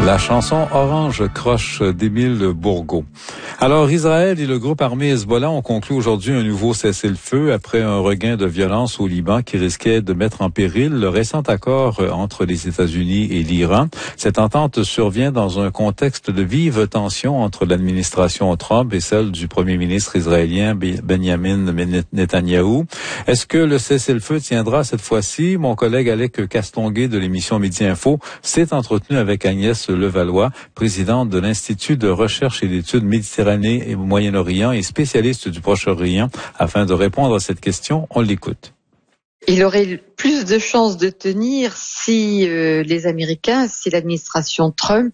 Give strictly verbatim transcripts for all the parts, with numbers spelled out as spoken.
La chanson Orange Croche d'Émile Bourgault. Alors, Israël et le groupe armé Hezbollah ont conclu aujourd'hui un nouveau cessez-le-feu après un regain de violence au Liban qui risquait de mettre en péril le récent accord entre les États-Unis et l'Iran. Cette entente survient dans un contexte de vive tension entre l'administration Trump et celle du premier ministre israélien Benjamin Netanyahou. Est-ce que le cessez-le-feu tiendra cette fois-ci? Mon collègue Alec Castonguay de l'émission Midi Info s'est entretenu avec Agnès Levallois, présidente de l'Institut de recherche et d'études Méditerranée et Moyen-Orient et spécialiste du Proche-Orient. Afin de répondre à cette question, on l'écoute. Il aurait plus de chances de tenir si euh, les Américains, si l'administration Trump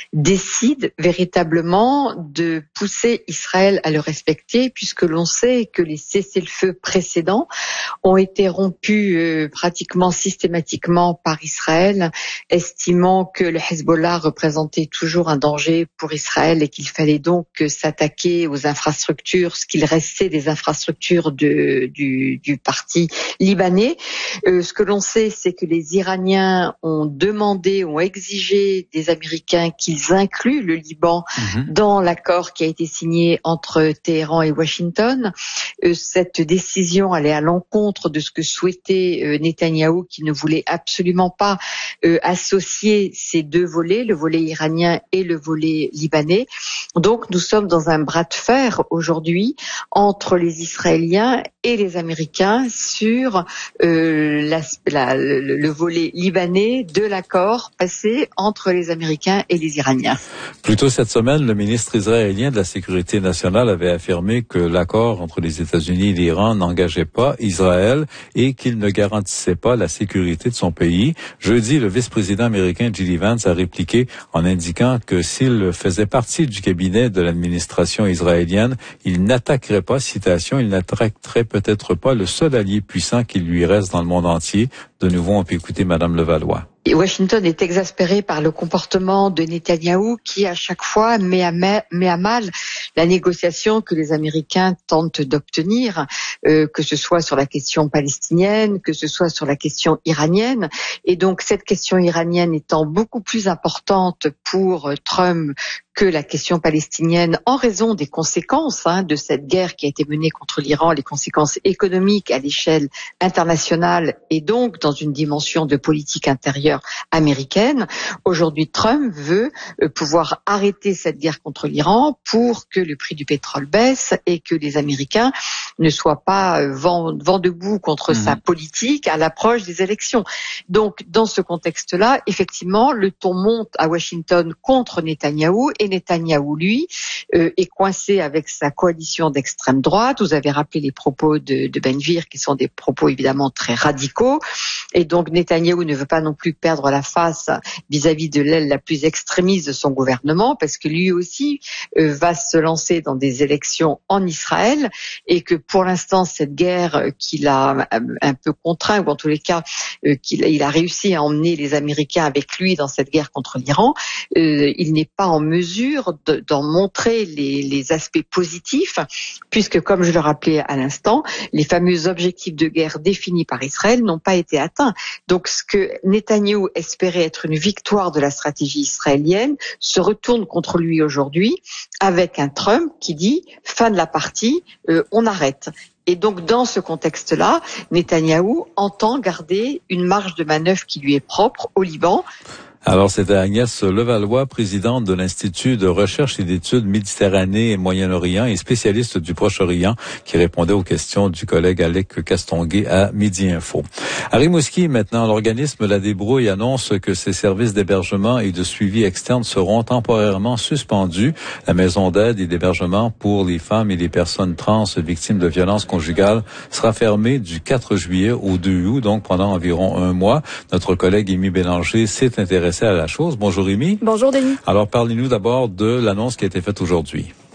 décide véritablement de pousser Israël à le respecter, puisque l'on sait que les cessez-le-feu précédents ont été rompus euh, pratiquement systématiquement par Israël, estimant que le Hezbollah représentait toujours un danger pour Israël et qu'il fallait donc s'attaquer aux infrastructures, ce qu'il restait des infrastructures de, du, du parti libanais. Euh, ce que l'on sait, c'est que les Iraniens ont demandé, ont exigé des Américains qu'ils incluent le Liban mmh. dans l'accord qui a été signé entre Téhéran et Washington. Euh, cette décision allait à l'encontre de ce que souhaitait euh, Netanyahou, qui ne voulait absolument pas euh, associer ces deux volets, le volet iranien et le volet libanais. Donc nous sommes dans un bras de fer aujourd'hui entre les Israéliens et les Américains sur euh, la, la, le, le volet libanais de l'accord passé entre les Américains et les Iraniens. Plus tôt cette semaine, le ministre israélien de la Sécurité nationale avait affirmé que l'accord entre les États-Unis et l'Iran n'engageait pas Israël et qu'il ne garantissait pas la sécurité de son pays. Jeudi, le vice-président américain J D Vance a répliqué en indiquant que s'il faisait partie du cabinet de l'administration israélienne, il n'attaquerait pas, citation, il n'attaquerait peut-être pas le seul allié puissant qu'il lui reste dans le monde entier. De nouveau, on peut écouter Madame Levallois. Washington est exaspéré par le comportement de Netanyahou qui, à chaque fois, met à, met à mal la négociation que les Américains tentent d'obtenir, euh, que ce soit sur la question palestinienne, que ce soit sur la question iranienne. Et donc, cette question iranienne étant beaucoup plus importante pour Trump que la question palestinienne en raison des conséquences hein, de cette guerre qui a été menée contre l'Iran, les conséquences économiques à l'échelle internationale et donc dans une dimension de politique intérieure américaine. Aujourd'hui, Trump veut euh, pouvoir arrêter cette guerre contre l'Iran pour que le prix du pétrole baisse et que les Américains ne soient pas euh, vent, vent debout contre mmh. sa politique à l'approche des élections. Donc, dans ce contexte-là, effectivement, le ton monte à Washington contre Netanyahou et Netanyahou, lui, euh, est coincé avec sa coalition d'extrême droite. Vous avez rappelé les propos de, de Ben Gvir, qui sont des propos évidemment très radicaux. Et donc, Netanyahou ne veut pas non plus perdre la face vis-à-vis de l'aile la plus extrémiste de son gouvernement, parce que lui aussi euh, va se lancer dans des élections en Israël, et que pour l'instant, cette guerre qu'il a un peu contraint, ou en tous les cas, euh, qu'il il a réussi à emmener les Américains avec lui dans cette guerre contre l'Iran, euh, il n'est pas en mesure de, d'en montrer les, les aspects positifs, puisque, comme je le rappelais à l'instant, les fameux objectifs de guerre définis par Israël n'ont pas été atteints. Donc, ce que Netanyahou espérait être une victoire de la stratégie israélienne se retourne contre lui aujourd'hui, avec un Trump qui dit « fin de la partie, euh, on arrête ». Et donc, dans ce contexte-là, Netanyahou entend garder une marge de manœuvre qui lui est propre au Liban. Alors, c'était Agnès Levallois, présidente de l'Institut de recherche et d'études Méditerranée et Moyen-Orient et spécialiste du Proche-Orient, qui répondait aux questions du collègue Alec Castonguay à Midi Info. À Rimouski, maintenant, l'organisme La Débrouille annonce que ses services d'hébergement et de suivi externe seront temporairement suspendus. La maison d'aide et d'hébergement pour les femmes et les personnes trans victimes de violences conjugales sera fermée du quatre juillet au deux août, donc pendant environ un mois. Notre collègue Émy Bélanger s'est intéressé à la chose. Bonjour Émy. Bonjour Denis. Alors parlez-nous d'abord de l'annonce qui a été faite aujourd'hui.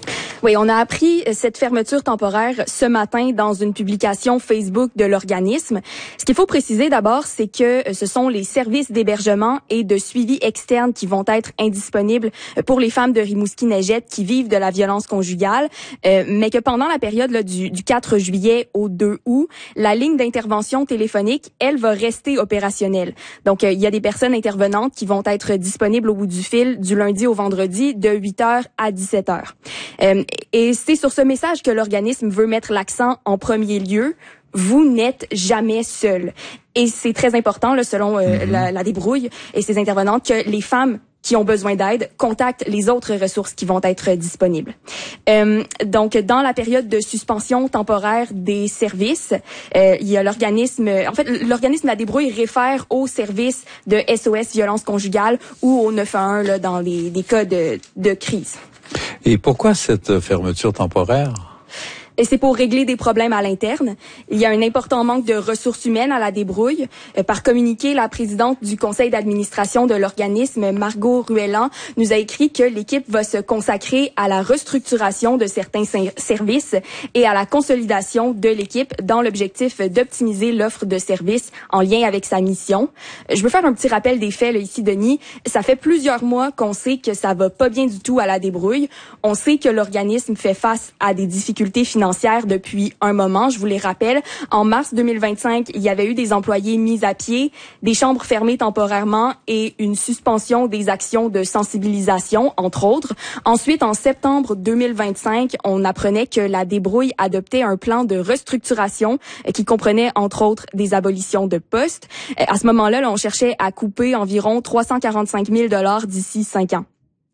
Oui, on a appris cette fermeture temporaire ce matin dans une publication Facebook de l'organisme. Ce qu'il faut préciser d'abord, c'est que ce sont les services d'hébergement et de suivi externe qui vont être indisponibles pour les femmes de Rimouski-Neigette qui vivent de la violence conjugale, euh, mais que pendant la période là, du, du quatre juillet au deux août, la ligne d'intervention téléphonique, elle, va rester opérationnelle. Donc, euh, il y a des personnes intervenantes qui vont être disponibles au bout du fil du lundi au vendredi de huit heures à dix-sept heures. Euh, et c'est sur ce message que l'organisme veut mettre l'accent en premier lieu. Vous n'êtes jamais seul. Et c'est très important, là, selon euh, mm-hmm. la, la débrouille et ses intervenantes, que les femmes qui ont besoin d'aide contactent les autres ressources qui vont être disponibles. Euh, donc, dans la période de suspension temporaire des services, euh, il y a l'organisme, en fait, l'organisme La Débrouille réfère au service de S O S violence conjugale ou au neuf un un là, dans les, les cas de, de crise. Et pourquoi cette fermeture temporaire? Et c'est pour régler des problèmes à l'interne. Il y a un important manque de ressources humaines à La Débrouille. Euh, par communiqué, la présidente du conseil d'administration de l'organisme, Margot Ruellan, nous a écrit que l'équipe va se consacrer à la restructuration de certains services et à la consolidation de l'équipe dans l'objectif d'optimiser l'offre de services en lien avec sa mission. Je veux faire un petit rappel des faits là, ici, Denis. Ça fait plusieurs mois qu'on sait que ça va pas bien du tout à La Débrouille. On sait que l'organisme fait face à des difficultés financières depuis un moment. Je vous les rappelle, en mars deux mille vingt-cinq, il y avait eu des employés mis à pied, des chambres fermées temporairement et une suspension des actions de sensibilisation, entre autres. Ensuite, en septembre deux mille vingt-cinq, on apprenait que La Débrouille adoptait un plan de restructuration qui comprenait, entre autres, des abolitions de postes. À ce moment-là, là, on cherchait à couper environ trois cent quarante-cinq mille dollars d'ici cinq ans.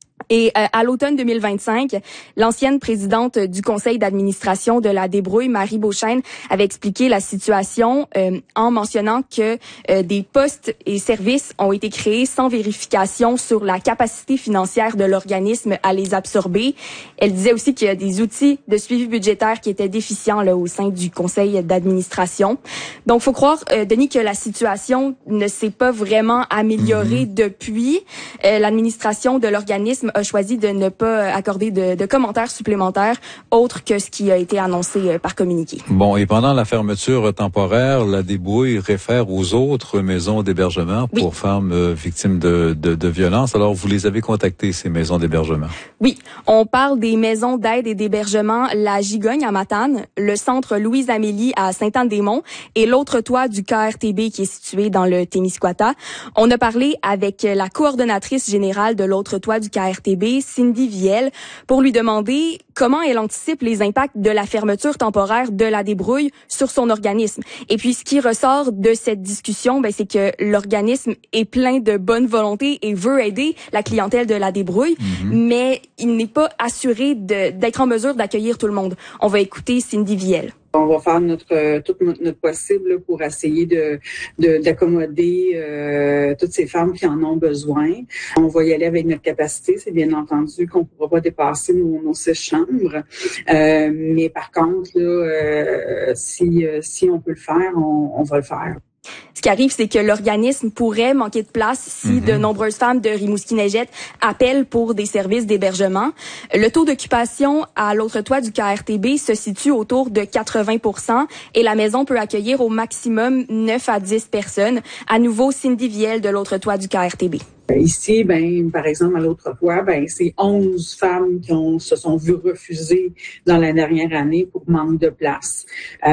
Et euh, à l'automne deux mille vingt-cinq, l'ancienne présidente du conseil d'administration de La Débrouille, Marie Beauchesne, avait expliqué la situation euh, en mentionnant que euh, des postes et services ont été créés sans vérification sur la capacité financière de l'organisme à les absorber. Elle disait aussi qu'il y a des outils de suivi budgétaire qui étaient déficients là, au sein du conseil d'administration. Donc, faut croire, euh, Denis, que la situation ne s'est pas vraiment améliorée mmh. depuis. Euh, l'administration de l'organisme a choisi de ne pas accorder de, de commentaires supplémentaires autres que ce qui a été annoncé par communiqué. Bon, et pendant la fermeture temporaire, La Débrouille réfère aux autres maisons d'hébergement pour oui. femmes euh, victimes de, de, de violences. Alors, vous les avez contactées, ces maisons d'hébergement? Oui, on parle des maisons d'aide et d'hébergement La Gigogne à Matane, le centre Louise-Amélie à Sainte-Anne-des-Monts et l'autre toit du K R T B qui est situé dans le Témiscouata. On a parlé avec la coordonnatrice générale de l'autre toit du K R T B, Cindy Viel, pour lui demander comment elle anticipe les impacts de la fermeture temporaire de La Débrouille sur son organisme. Et puis, ce qui ressort de cette discussion, ben, c'est que l'organisme est plein de bonne volonté et veut aider la clientèle de La Débrouille, mm-hmm. mais il n'est pas assuré de, d'être en mesure d'accueillir tout le monde. On va écouter Cindy Viel. On va faire notre tout notre, notre possible pour essayer de, de d'accommoder euh, toutes ces femmes qui en ont besoin. On va y aller avec notre capacité. C'est bien entendu qu'on ne pourra pas dépasser nos, nos six chambres. Euh, mais par contre, là, euh, si si on peut le faire, on, on va le faire. Ce qui arrive, c'est que l'organisme pourrait manquer de place si mm-hmm. de nombreuses femmes de Rimouski-Neigette appellent pour des services d'hébergement. Le taux d'occupation à l'autre toit du K R T B se situe autour de quatre-vingts pour cent et la maison peut accueillir au maximum neuf à dix personnes. À nouveau, Cindy Viel de l'autre toit du K R T B. Ici, ben, par exemple, à l'autre toit, ben, c'est onze femmes qui ont, se sont vues refuser dans la dernière année pour manque de place.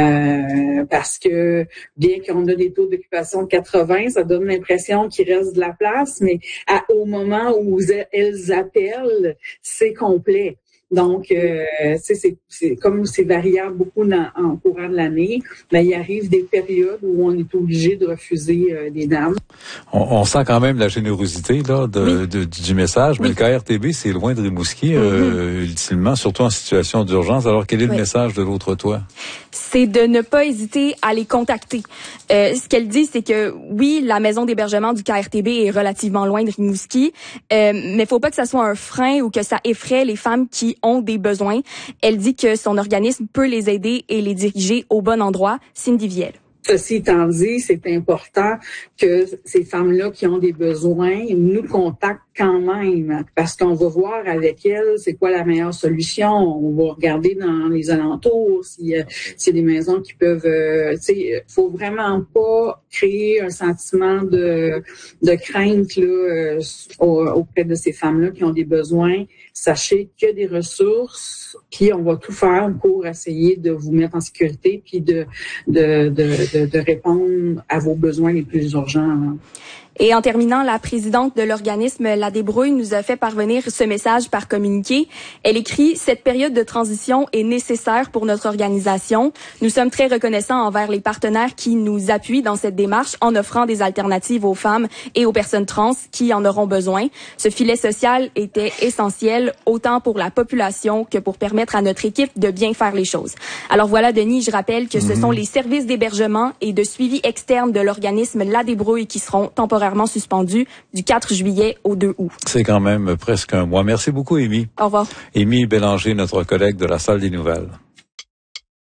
Euh, parce que, bien qu'on a des taux d'occupation de quatre-vingts, ça donne l'impression qu'il reste de la place, mais à, au moment où elles appellent, c'est complet. Donc, euh, c'est, c'est, c'est comme c'est variable beaucoup dans, en courant de l'année, mais il arrive des périodes où on est obligé de refuser euh, des dames. On, on sent quand même la générosité là de, oui. de, du message, mais oui. le K R T B, c'est loin de Rimouski, mm-hmm. euh, ultimement, surtout en situation d'urgence. Alors, quel est le oui. message de l'autre toit? C'est de ne pas hésiter à les contacter. Euh, ce qu'elle dit, c'est que oui, la maison d'hébergement du K R T B est relativement loin de Rimouski, euh, mais faut pas que ça soit un frein ou que ça effraie les femmes qui ont des besoins. Elle dit que son organisme peut les aider et les diriger au bon endroit. Cindy Viel. Ceci étant dit, c'est important que ces femmes-là qui ont des besoins nous contactent quand même, parce qu'on va voir avec elles c'est quoi la meilleure solution. On va regarder dans les alentours s'il y a, s'il y a des maisons qui peuvent... Euh, tu sais, faut vraiment pas créer un sentiment de, de crainte là, euh, auprès de ces femmes-là qui ont des besoins. Sachez qu'il y a des ressources, puis on va tout faire pour essayer de vous mettre en sécurité, puis de, de, de, de, de répondre à vos besoins les plus urgents. Là. Et en terminant, la présidente de l'organisme La Débrouille nous a fait parvenir ce message par communiqué. Elle écrit « Cette période de transition est nécessaire pour notre organisation. Nous sommes très reconnaissants envers les partenaires qui nous appuient dans cette démarche en offrant des alternatives aux femmes et aux personnes trans qui en auront besoin. Ce filet social était essentiel autant pour la population que pour permettre à notre équipe de bien faire les choses. » Alors voilà, Denis, je rappelle que ce sont les services d'hébergement et de suivi externe de l'organisme La Débrouille qui seront temporairement suspendu du quatre juillet au deux août. C'est quand même presque un mois. Merci beaucoup, Amy. Au revoir. Amy Bélanger, notre collègue de la Salle des Nouvelles.